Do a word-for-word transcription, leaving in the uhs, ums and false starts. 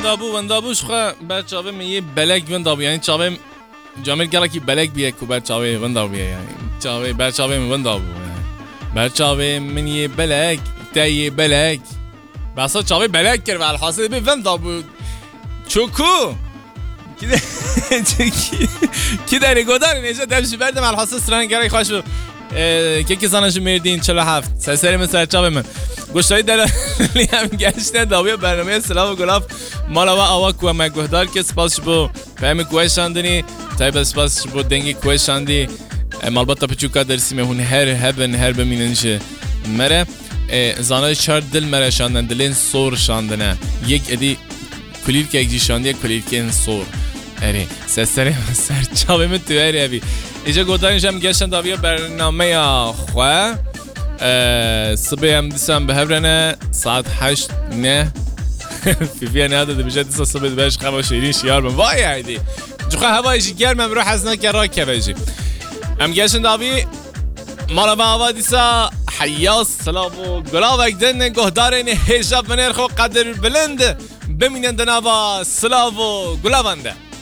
وندابو وندابوش خو بعد چاوه می بلک وندابو یعنی چاوه جامل گلا کی بلک بیه کو بعد چاوه وندابو یعنی چاوه بعد چاوه می وندابو بعد چاوه من یه بلک تای بلک بسا چاوه بلک کرد ولی حاصل به وندابو چوکو کی کی کی داری گودار نیجا دمشی بردم الحاصل سران گرای خوشو که کی زنش مردین چهل و هفت سر مثل چاوه من گوشتایی در هم گشتن داوی برنامه سلام و گلاب مالا و آواک و مگوهدار که سپاسش بو فهم کوه شاندنی تایب سپاسش بو دنگی کوه شاندی مالباتا پچوکا درسی مهون هر هبن هر بمیننشه مره زانای چهار دل مره شاندن دلین سور شاندنه یک ادی کلیر که اگجی شاندیه کلیر که این سور اری سستره سر چاوه من تو اری ابی ایجا گودارنش هم گشتن داوی برنامه خواه صبح هم دیسم به هبرنه ساعت هشت نه فیفیه نداده بجد دیسا صبح بهش خوا شیرین شیار من وای عیدی جوخه هوایشی گرم هم رو حزنه که را که بجی هم گشن داوی مالا با هوا دیسا حیاس سلام و گلاو اگدن گهدارین هجاب منیر خو قدر بلند بمینند نوا سلام و گلاونده